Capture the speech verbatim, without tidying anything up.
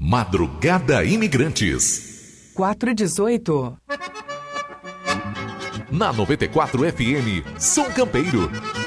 Madrugada Imigrantes. quatro e dezoito. Na noventa e quatro F M, São Campeiro.